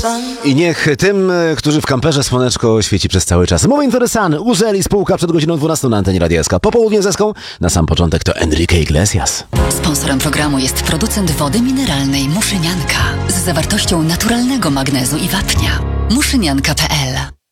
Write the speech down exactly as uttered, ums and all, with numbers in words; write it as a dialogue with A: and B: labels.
A: I niech tym, którzy w kamperze słoneczko świeci przez cały czas. Mowa interesany, Uzeli, spółka przed godziną dwunastą na antenie Radia S K. Popołudnie z Eską, na sam początek to Enrique Iglesias.
B: Sponsorem programu jest producent wody mineralnej Muszynianka z zawartością naturalnego magnezu i wapnia. muszynianka kropka p l